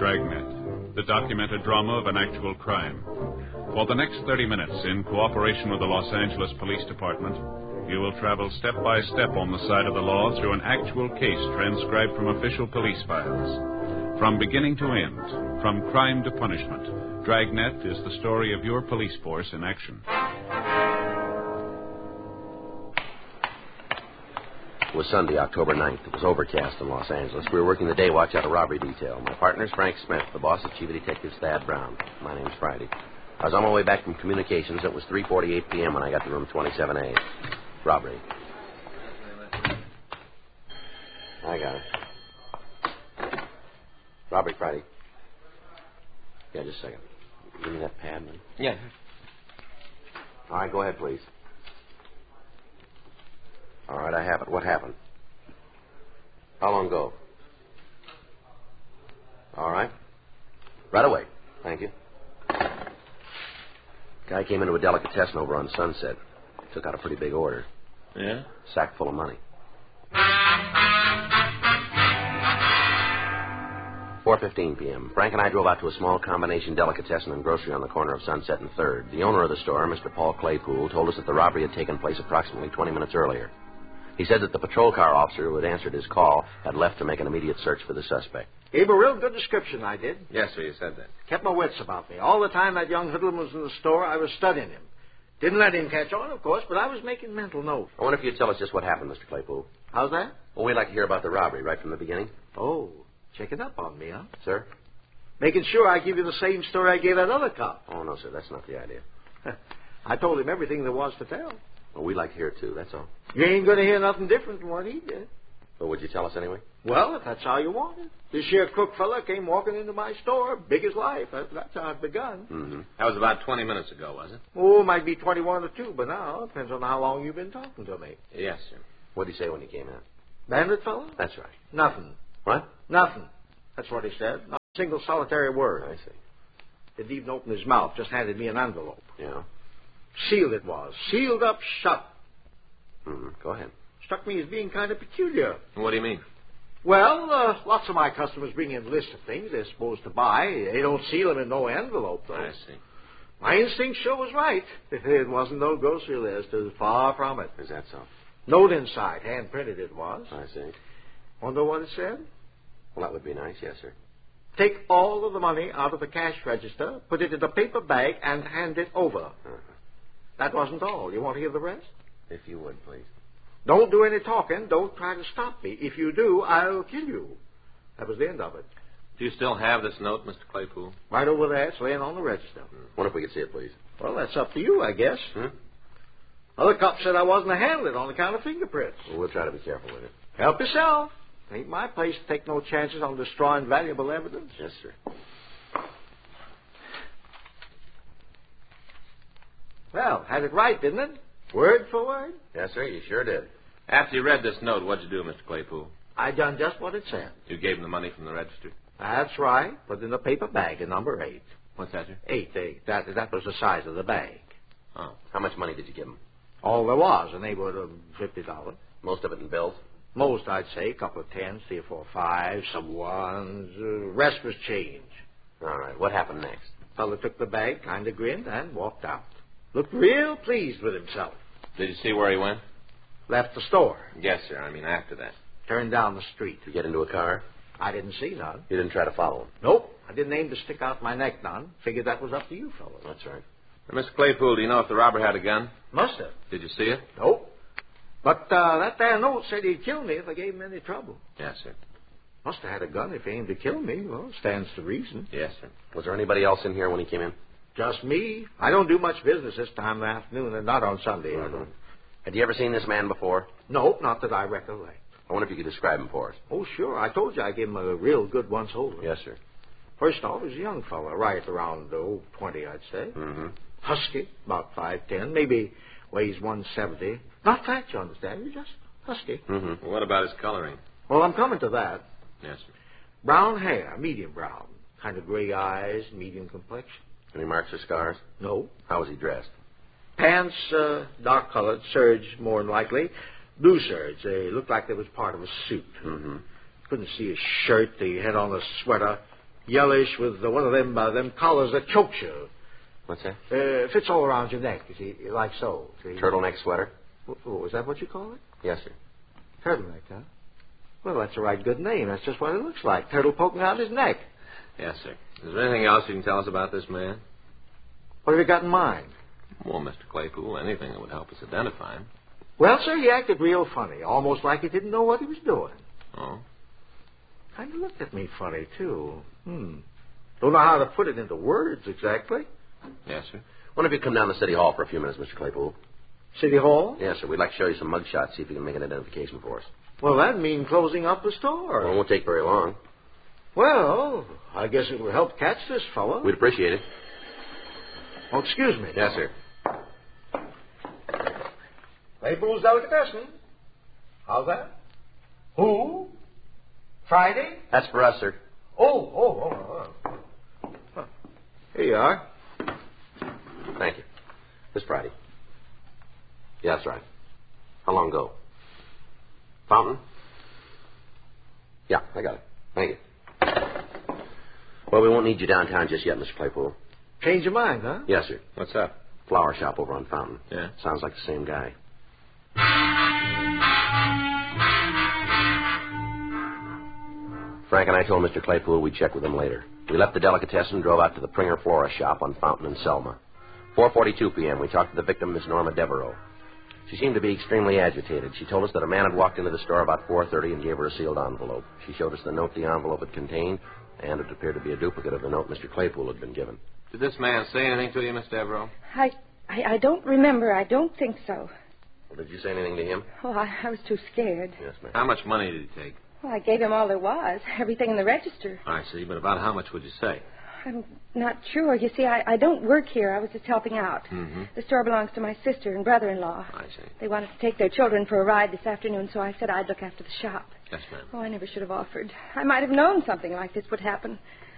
Dragnet, the documented drama of an actual crime. For the next 30 minutes, in cooperation with the Los Angeles Police Department, you will travel step by step on the side of the law through an actual case transcribed from official police files. From beginning to end, from crime to punishment, Dragnet is the story of your police force in action. It was Sunday, October 9th. It was overcast in Los Angeles. We were working the day watch out of robbery detail. My partner's Frank Smith. The boss is Chief of Detectives Thad Brown. My name's Friday. I was on my way back from communications. It was 3:48 p.m. when I got to room 27A. Robbery. I got it. Robbery, Friday. Yeah, just a second. Give me that pad, man. Yeah. All right, go ahead, please. All right, I have it. What happened? How long ago? All right. Right away. Thank you. Guy came into a delicatessen over on Sunset. Took out a pretty big order. Yeah? Sack full of money. 4:15 p.m. Frank and I drove out to a small combination delicatessen and grocery on the corner of Sunset and 3rd. The owner of the store, Mr. Paul Claypool, told us that the robbery had taken place approximately 20 minutes earlier. He said that the patrol car officer who had answered his call had left to make an immediate search for the suspect. Gave a real good description, I did. Yes, sir, you said that. Kept my wits about me. All the time that young hoodlum was in the store, I was studying him. Didn't let him catch on, of course, but I was making mental notes. I wonder if you'd tell us just what happened, Mr. Claypool. How's that? Well, we'd like to hear about the robbery right from the beginning. Oh, checking up on me, huh? Sir? Making sure I give you the same story I gave that other cop. Oh, no, sir, that's not the idea. I told him everything there was to tell. Well, we'd like to hear it, too, that's all. You ain't going to hear nothing different from what he did. But would you tell us anyway? Well, if that's how you want it. This here crook fella came walking into my store, big as life. That's how it begun. Mm-hmm. That was about 20 minutes ago, was it? Oh, might be 21 or 2, but now depends on how long you've been talking to me. Yes, sir. What did he say when he came in? Bandit fella? That's right. Nothing. What? Nothing. That's what he said. Not a single solitary word. I see. Didn't even open his mouth. Just handed me an envelope. Yeah? Sealed it was. Sealed up shut. Mm-hmm. Go ahead. Struck me as being kind of peculiar. What do you mean? Well, lots of my customers bring in lists of things they're supposed to buy. They don't seal them in no envelope, though. I see. My instinct sure was right. It wasn't no grocery list. It was far from it. Is that so? Note inside. Hand-printed it was. I see. Want to know what it said? Well, that would be nice, yes, sir. Take all of the money out of the cash register, put it in a paper bag, and hand it over. Uh-huh. That wasn't all. You want to hear the rest? If you would, please. Don't do any talking. Don't try to stop me. If you do, I'll kill you. That was the end of it. Do you still have this note, Mr. Claypool? Right over there. It's laying on the register. Wonder if we could see it, please. Well, that's up to you, I guess. Hmm? Other cop said I wasn't to handle it on account of fingerprints. Well, we'll try to be careful with it. Help yourself. Ain't my place to take no chances on destroying valuable evidence. Yes, sir. Well, had it right, didn't it? Word for word. Yes, sir, you sure did. After you read this note, what'd you do, Mr. Claypool? I done just what it said. You gave him the money from the register? That's right. Put in a paper bag in number 8. What's that, sir? 8. That was the size of the bag. Oh. How much money did you give him? All there was, a neighborhood of $50. Most of it in bills? Most, I'd say. A couple of 10s, 3 or 4 5s, some 1s. Rest was change. All right. What happened next? Fella took the bag, kind of grinned, and walked out. Looked real pleased with himself. Did you see where he went? Left the store. Yes, sir. I mean, after that. Turned down the street. Did you get into a car? I didn't see none. You didn't try to follow him? Nope. I didn't aim to stick out my neck none. Figured that was up to you fellas. That's right. Now, Mr. Claypool, do you know if the robber had a gun? Must have. Did you see it? Nope. But that there note said he'd kill me if I gave him any trouble. Yes, sir. Must have had a gun if he aimed to kill me. Well, stands to reason. Yes, sir. Was there anybody else in here when he came in? Just me. I don't do much business this time of the afternoon, and not on Sunday. I don't. Had you ever seen this man before? Nope, not that I recollect. I wonder if you could describe him for us. Oh, sure. I told you I gave him a real good once-over. Yes, sir. First off, he's a young fellow, right around 20, I'd say. Mm-hmm. Husky, about 5'10", maybe weighs 170. Not fat, you understand. He's just husky. Mm-hmm. Well, what about his coloring? Well, I'm coming to that. Yes, sir. Brown hair, medium brown. Kind of gray eyes, medium complexion. Any marks or scars? No. How was he dressed? Pants, dark-colored, serge, more than likely. Blue serge. They looked like they was part of a suit. Mm-hmm. Couldn't see his shirt. He had on a sweater. Yellowish with one of them collars that chokes you. What's that? Fits all around your neck, you see, like so. See? Turtleneck sweater? Oh, is that what you call it? Yes, sir. Turtleneck, huh? Well, that's a right good name. That's just what it looks like. Turtle poking out his neck. Yes, sir. Is there anything else you can tell us about this man? What have you got in mind? Well, Mr. Claypool, anything that would help us identify him. Well, sir, he acted real funny, almost like he didn't know what he was doing. Oh? Kind of looked at me funny, too. Don't know how to put it into words exactly. Yes, sir. Why don't you come down to City Hall for a few minutes, Mr. Claypool? City Hall? Yes, sir. We'd like to show you some mug shots, see if you can make an identification for us. Well, that'd mean closing up the store. Well, it won't take very long. Well, I guess it will help catch this fellow. We'd appreciate it. Oh, excuse me. Yes, sir. Claypool's Delicatessen. How's that? Who? Friday? That's for us, sir. Oh. Huh. Here you are. Thank you. This Friday. Yeah, that's right. How long ago? Fountain? Yeah, I got it. Thank you. Well, we won't need you downtown just yet, Mr. Claypool. Change your mind, huh? Yes, sir. What's up? Flower shop over on Fountain. Yeah? Sounds like the same guy. Frank and I told Mr. Claypool we'd check with him later. We left the delicatessen and drove out to the Pringer Flora shop on Fountain and Selma. 4:42 p.m., we talked to the victim, Miss Norma Devereaux. She seemed to be extremely agitated. She told us that a man had walked into the store about 4:30 and gave her a sealed envelope. She showed us the note the envelope had contained, and it appeared to be a duplicate of the note Mr. Claypool had been given. Did this man say anything to you, Miss Devereaux? I don't remember. I don't think so. Well, did you say anything to him? Oh, I was too scared. Yes, ma'am. How much money did he take? Well, I gave him all there was, everything in the register. I see, but about how much would you say? I'm not sure. You see, I don't work here. I was just helping out. Mm-hmm. The store belongs to my sister and brother-in-law. I see. They wanted to take their children for a ride this afternoon, so I said I'd look after the shop. Yes, ma'am. Oh, I never should have offered. I might have known something like this would happen.